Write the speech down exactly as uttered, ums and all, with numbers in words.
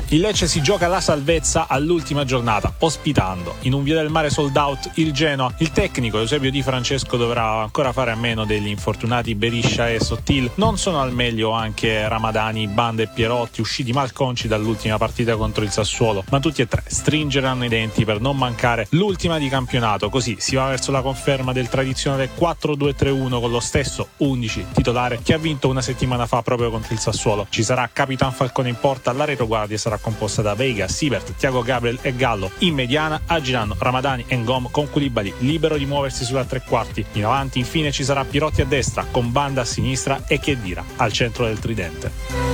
Il Lecce si gioca la salvezza all'ultima giornata, ospitando in un Via del Mare sold out il Genoa. Il tecnico Eusebio Di Francesco dovrà ancora fare a meno degli infortunati Beriscia e Sottil. Non sono al meglio anche Ramadani, Banda e Pierotti, usciti malconci dall'ultima partita contro il Sassuolo, ma tutti e tre stringeranno i denti per non mancare l'ultima di campionato. Così si va verso la conferma del tradizionale quattro due tre uno con lo stesso undici titolare che ha vinto una settimana fa proprio contro il Sassuolo. Ci sarà Capitan Falcone in porta, la retroguardia sarà composta da Veiga, Sivert, Thiago Gabriel e Gallo. In mediana agiranno Ramadani e Ngom con Koulibaly libero di muoversi sulla tre quarti. In avanti infine ci sarà Pirotti a destra con Banda a sinistra e Khedira al centro del tridente.